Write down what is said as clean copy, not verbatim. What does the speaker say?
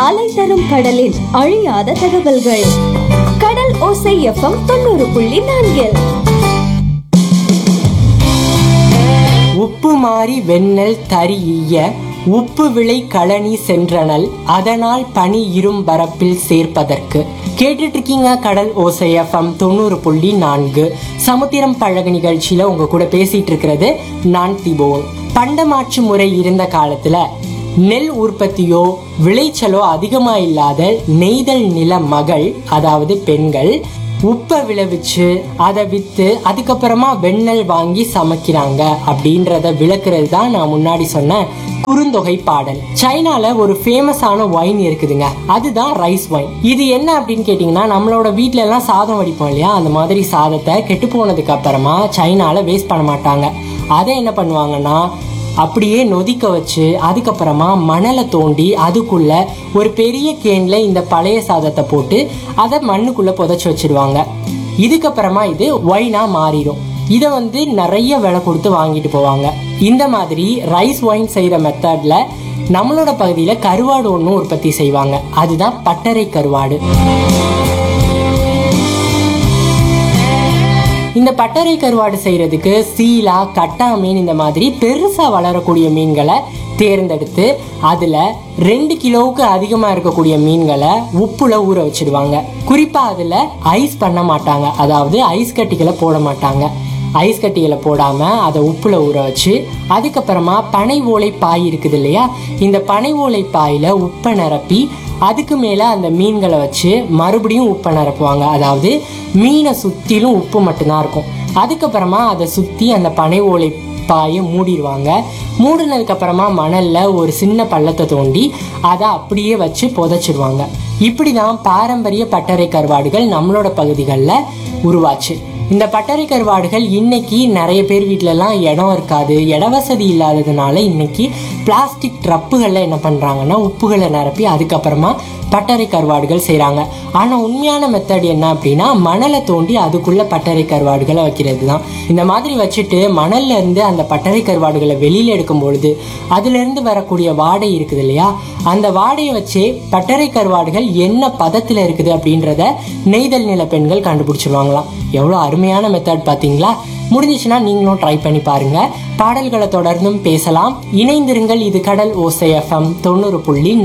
அலை தரும் கடலின் அழியாத தகவல்கள். கடல் ஓசை எஃப்எம் 90.4. உப்பு மாறி வெண்ணெல் தரியீய உப்பு விளை களனி சென்றனல் அதனால் பனி இரும்பரப்பில் சேர்ப்பதற்கு. கேட்டுட்டு இருக்கீங்க கடல் ஓசை எஃப்எம் 90.4 சமுத்திரம் பழகு நிகழ்ச்சியில உங்க கூட பேசிட்டு இருக்கிறது நான் திபோன். பண்டமாற்று முறை இருந்த காலத்துல நெல் உற்பத்தியோ விளைச்சலோ அதிகமா இல்லாத நெய்தல் நில மகள், அதாவது பெண்கள், உப்பை விளைவிச்சு அதை வித்து அதுக்கப்புறமா வெண்ணெல் வாங்கி சமைக்கிறாங்க அப்படின்றத விளக்குறது தான் நான் முன்னாடி சொன்ன குறுந்தொகை பாடல். சைனால ஒரு ஃபேமஸான ஒயின் இருக்குதுங்க, அதுதான் ரைஸ் ஒயின். இது என்ன அப்படின்னு கேட்டீங்கன்னா, நம்மளோட வீட்டுல எல்லாம் சாதம் வடிப்போம் இல்லையா, அந்த மாதிரி சாதத்தை கெட்டு போனதுக்கு அப்புறமா சைனால வேஸ்ட் பண்ண மாட்டாங்க. அதை என்ன பண்ணுவாங்கன்னா அப்படியே நொதிக்க வச்சு அதுக்கப்புறமா மணலை தோண்டி அதுக்குள்ள ஒரு பெரிய கேன்ல இந்த பழைய சாதத்தை போட்டு அதை மண்ணுக்குள்ள புதைச்சு வச்சிருவாங்க. இதுக்கப்புறமா இது ஒயினா மாறிடும். இதை நிறைய விலை கொடுத்து வாங்கிட்டு போவாங்க. இந்த மாதிரி ரைஸ் ஒயின் செய்யற மெத்தட்ல நம்மளோட பகுதியில கருவாடு ஒன்றும் உற்பத்தி செய்வாங்க, அதுதான் பட்டறை கருவாடு. இந்த பட்டறை கருவாடு செய்யறதுக்கு சீலா, கட்டா மீன், இந்த மாதிரி பெருசா வளரக்கூடிய மீன்களை தேர்ந்தெடுத்து அதுல 2 கிலோவுக்கு அதிகமா இருக்கக்கூடிய மீன்களை உப்புல ஊற வச்சிடுவாங்க. குறிப்பா அதுல ஐஸ் பண்ண மாட்டாங்க, அதாவது ஐஸ் கட்டிகளை போட மாட்டாங்க. ஐஸ் கட்டிகளை போடாம அதை உப்புல ஊற வச்சு அதுக்கப்புறமா பனை ஓலை பாய் இருக்குது இல்லையா, இந்த பனை ஓலை பாயில உப்பை நிரப்பி அதுக்கு மேல அந்த மீன்களை வச்சு மறுபடியும் உப்பை நிரப்புவாங்க. அதாவது மீனை சுத்திலும் உப்பு மட்டும்தான் இருக்கும். அதுக்கப்புறமா அதை சுத்தி அந்த பனை ஓலை பாயை மூடிடுவாங்க. மூடினதுக்கு அப்புறமா மணல்ல ஒரு சின்ன பள்ளத்தை தோண்டி அதை அப்படியே வச்சு புதைச்சிடுவாங்க. இப்படிதான் பாரம்பரிய பட்டறை கருவாடுகள் நம்மளோட பகுதிகளில் உருவாச்சு. இந்த பட்டறை கருவாடுகள் இன்னைக்கு நிறைய பேர் வீட்டுல எல்லாம் இடம் இருக்காது, இட வசதி இல்லாததுனால இன்னைக்கு பிளாஸ்டிக் ட்ரப்புகள்ல என்ன பண்றாங்கன்னா உப்புகளை நிரப்பி அதுக்கப்புறமா பட்டறை கருவாடுகள் செய்யறாங்க. ஆனா உண்மையான மெத்தட் என்ன அப்படின்னா, மணலை தோண்டி அதுக்குள்ள பட்டறை கருவாடுகளை வைக்கிறது தான். இந்த மாதிரி வச்சுட்டு மணல்ல இருந்து அந்த பட்டறை கருவாடுகளை வெளியில எடுக்கும் பொழுது அதுல இருந்து வரக்கூடிய வாடை இருக்குது இல்லையா, அந்த வாடையை வச்சே பட்டறை கருவாடுகள் என்ன பதத்துல இருக்குது அப்படின்றத நெய்தல் நில பெண்கள் கண்டுபிடிச்சிருவாங்களாம். எவ்வளவு அருமையான மெத்தட் பாத்தீங்களா? முடிஞ்சிச்சுன்னா நீங்களும் ட்ரை பண்ணி பாருங்க. பாடல்களை தொடர்ந்தும் பேசலாம். இணைந்திருங்கள். இது கடல் ஓசை எஃப்எம் 90.4.